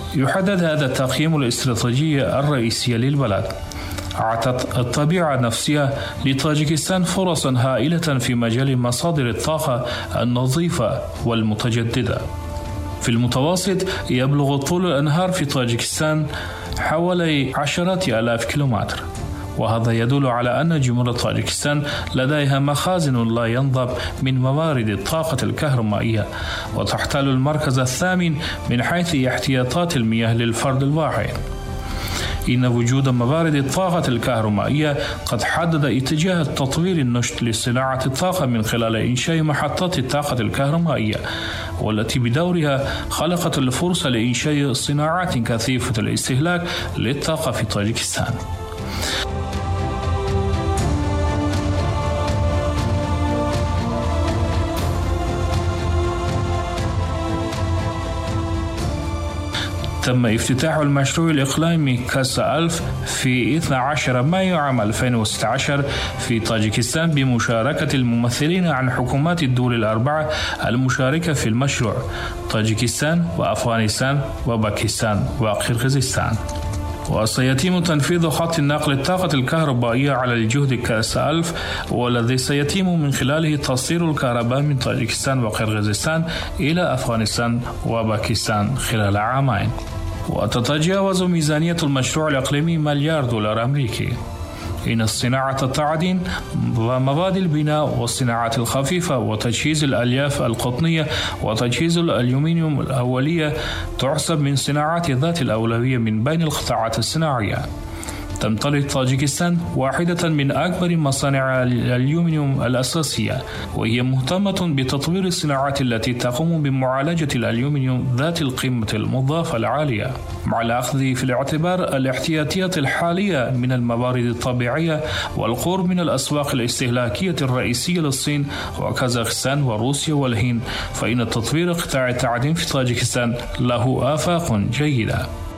يحدد هذا التقييم الاستراتيجية الرئيسية للبلد. أعطت الطبيعة النفسية لطاجيكستان فرصا هائلة في مجال مصادر الطاقة النظيفة والمتجددة. في المتوسط يبلغ طول الأنهار في طاجيكستان حوالي 10,000 كيلومتر، وهذا يدل على أن جمهورية طاجيكستان لديها مخازن لا ينضب من موارد الطاقة الكهرومائية، وتحتل المركز الثامن من حيث احتياطات المياه للفرد الواحد. إن وجود موارد الطاقة الكهرومائية قد حدد اتجاه التطوير النشط لصناعة الطاقة من خلال إنشاء محطات الطاقة الكهرومائية، والتي بدورها خلقت الفرصة لإنشاء صناعات كثيفة الاستهلاك للطاقة في طاجيكستان. تم افتتاح المشروع الإقليمي كاسا ألف في 12 مايو عام 2016 في طاجيكستان بمشاركة الممثلين عن حكومات الدول الأربعة المشاركة في المشروع: طاجيكستان وأفغانستان وباكستان وقرغيزستان. وسيتم تنفيذ خط نقل الطاقة الكهربائية على الجهد كاسا ألف، والذي سيتم من خلاله تصدير الكهرباء من طاجيكستان وقرغيزستان إلى أفغانستان وباكستان خلال عامين. وتتجاوز ميزانية المشروع الإقليمي $1,000,000,000 أمريكي. إن الصناعة التعدين ومواد البناء والصناعات الخفيفة وتجهيز الألياف القطنية وتجهيز الألومنيوم الأولية تحسب من صناعات ذات الأولوية من بين القطاعات الصناعية. تمتلك طاجيكستان واحدة من أكبر مصانع الألومنيوم الأساسية، وهي مهتمة بتطوير الصناعات التي تقوم بمعالجة الألومنيوم ذات القيمة المضافة العالية، مع الأخذ في الاعتبار الاحتياطيات الحالية من الموارد الطبيعية والقرب من الأسواق الاستهلاكية الرئيسية للصين وكازاخستان وروسيا والهند، فإن تطوير قطاع التعدين في طاجيكستان له آفاق جيدة.